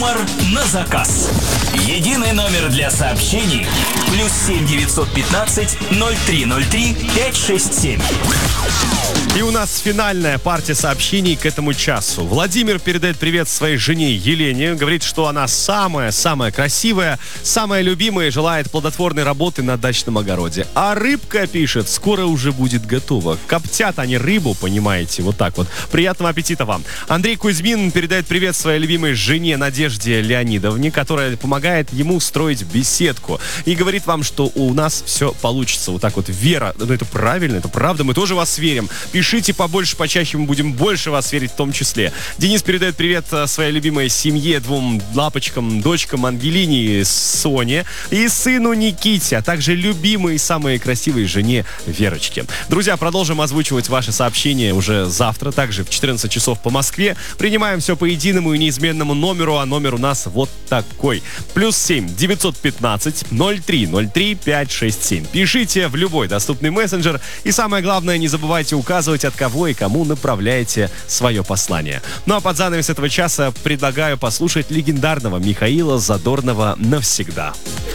Юмор на заказ. Единый номер для сообщений. +7 915 0303 567. И у нас финальная партия сообщений к этому часу. Владимир передает привет своей жене Елене. Говорит, что она самая-самая красивая, самая любимая и желает плодотворной работы на дачном огороде. А рыбка, пишет, скоро уже будет готова. Коптят они рыбу, понимаете, вот так вот. Приятного аппетита вам. Андрей Кузьмин передает привет своей любимой жене Надежде Леонидовне, которая помогает ему строить беседку. И говорит вам, что у нас все получится. Вот так вот. Вера, ну это правильно, это правда, мы тоже вас верим. Пишите побольше, почаще, мы будем больше вас верить в том числе. Денис передает привет своей любимой семье, 2 лапочкам, дочкам Ангелине и Соне и сыну Никите, а также любимой и самой красивой жене Верочке. Друзья, продолжим озвучивать ваши сообщения уже завтра, также в 14 часов по Москве. Принимаем все по единому и неизменному номеру, а номер у нас вот такой. +7 915 0303 567. Пишите в любой доступный мессенджер и самое главное, не забывайте указывать, от кого и кому направляете свое послание. Ну а под занавес этого часа предлагаю послушать легендарного Михаила Задорнова «Навсегда».